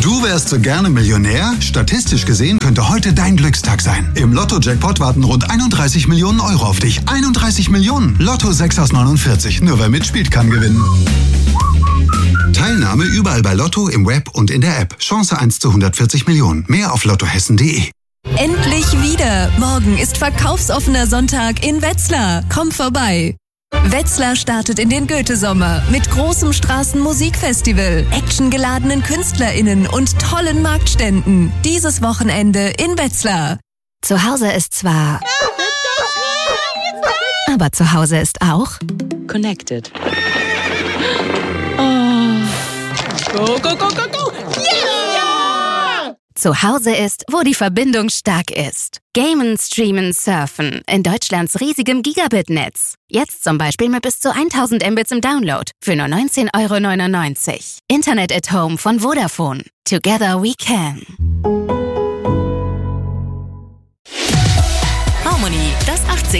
Du wärst so gerne Millionär? Statistisch gesehen könnte heute dein Glückstag sein. Im Lotto-Jackpot warten rund 31 Millionen Euro auf dich. 31 Millionen! Lotto 6 aus 49. Nur wer mitspielt, kann gewinnen. Teilnahme überall bei Lotto, im Web und in der App. Chance 1 zu 140 Millionen. Mehr auf lottohessen.de. Endlich wieder! Morgen ist verkaufsoffener Sonntag in Wetzlar. Komm vorbei! Wetzlar startet in den Goethe-Sommer mit großem Straßenmusikfestival, actiongeladenen KünstlerInnen und tollen Marktständen. Dieses Wochenende in Wetzlar. Zu Hause ist zwar... aber zu Hause ist auch... Connected. Go, go, go, go, go! Yeah! Zu Hause ist, wo die Verbindung stark ist. Gamen, Streamen, Surfen in Deutschlands riesigem Gigabit-Netz. Jetzt zum Beispiel mit bis zu 1000 Mbits im Download für nur 19,99 €. Internet at Home von Vodafone. Together we can. Harmony, das 80